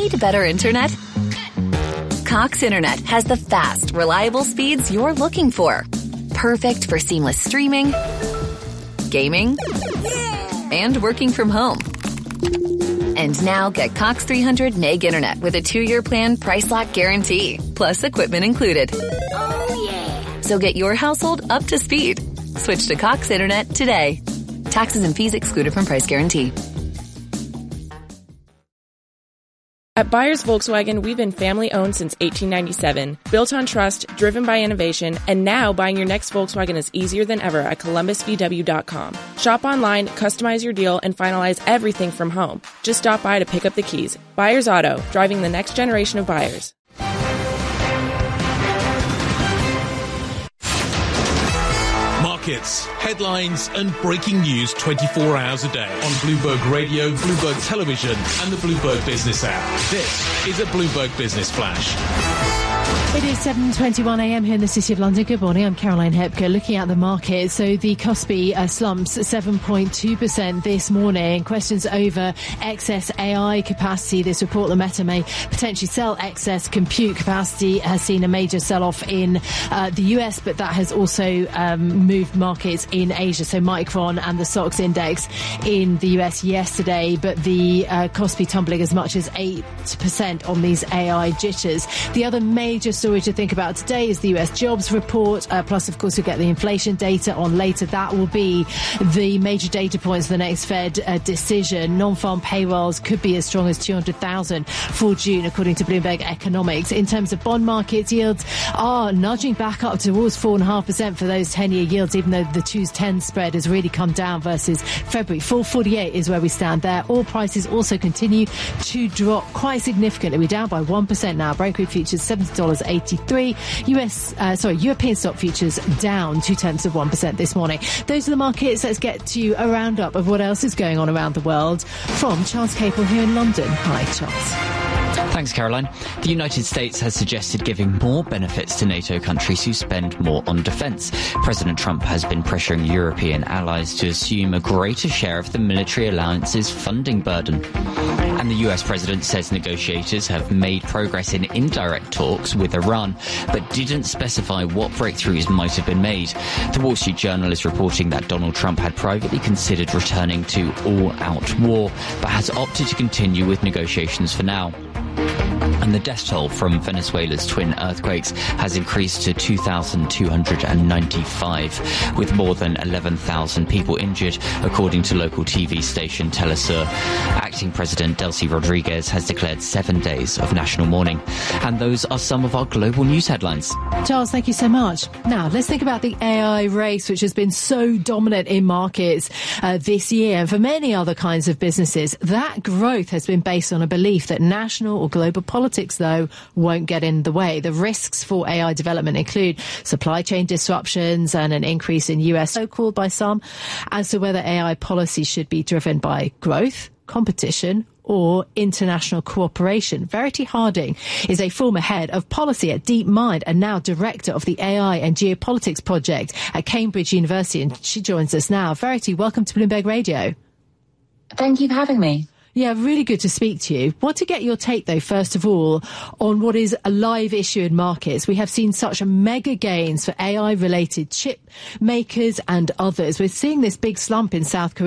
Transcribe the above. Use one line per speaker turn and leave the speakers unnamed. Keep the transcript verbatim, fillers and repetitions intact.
Need better internet? Cox Internet has the fast, reliable speeds you're looking for. Perfect for seamless streaming, gaming, and working from home. And now get Cox three hundred meg internet with a two-year plan price lock guarantee, plus equipment included.
Oh, yeah.
So get your household up to speed. Switch to Cox Internet today. Taxes and fees excluded from price guarantee.
At Byers Volkswagen, we've been family-owned since eighteen ninety-seven, built on trust, driven by innovation, and now buying your next Volkswagen is easier than ever at Columbus V W dot com. Shop online, customize your deal, and finalize everything from home. Just stop by to pick up the keys. Byers Auto, driving the next generation of buyers.
Markets, headlines and breaking news twenty-four hours a day on Bloomberg Radio, Bloomberg Television and the Bloomberg Business app. This is a Bloomberg Business Flash.
It is seven twenty-one a m here in the City of London. Good morning, I'm Caroline Hepker. Looking at the market, so the Kospi uh, slumps seven point two percent this morning. Questions over excess A I capacity. This report, the Meta may potentially sell excess compute capacity, has seen a major sell-off in uh, the U S, but that has also um, moved markets in Asia. So Micron and the S O X index in the U S yesterday, but the uh, Kospi tumbling as much as eight percent on these A I jitters. The other major story to think about today is the U S jobs report, uh, plus of course you'll get the inflation data on later. That will be the major data points for the next Fed uh, decision. Non-farm payrolls could be as strong as two hundred thousand for June, according to Bloomberg Economics. In terms of bond markets, yields are nudging back up towards four point five percent for those ten-year yields, even though the twos ten spread has really come down versus February. four forty-eight is where we stand there. Oil prices also continue to drop quite significantly. We're down by one percent now. Brent crude futures seventy dollars eighty-three. U S, uh, sorry, European stock futures down two tenths of one percent this morning. Those are the markets. Let's get to a roundup of what else is going on around the world from Charles Capel here in London. Hi, Charles.
Thanks, Caroline. The United States has suggested giving more benefits to NATO countries who spend more on defence. President Trump has been pressuring European allies to assume a greater share of the military alliance's funding burden. And the U S president says negotiators have made progress in indirect talks with Iran, but didn't specify what breakthroughs might have been made. The Wall Street Journal is reporting that Donald Trump had privately considered returning to all-out war, but has opted to continue with negotiations for now. And the death toll from Venezuela's twin earthquakes has increased to two thousand two hundred ninety-five, with more than eleven thousand people injured, according to local T V station Telesur. Acting President Delcy Rodriguez has declared seven days of national mourning. And those are some of our global news headlines.
Charles, thank you so much. Now, let's think about the A I race, which has been so dominant in markets uh, this year. And for many other kinds of businesses, that growth has been based on a belief that national or global politics, though, won't get in the way. The risks for A I development include supply chain disruptions and an increase in U S, so-called by some, as to whether A I policy should be driven by growth, competition, or international cooperation. Verity Harding is a former head of policy at DeepMind and now director of the A I and Geopolitics Project at Cambridge University, and she joins us now. Verity, welcome to Bloomberg Radio.
Thank you for having me.
Yeah, really good to speak to you. Want to get your take, though, first of all, on what is a live issue in markets. We have seen such mega gains for A I-related chip makers and others. We're seeing this big slump in South Korea.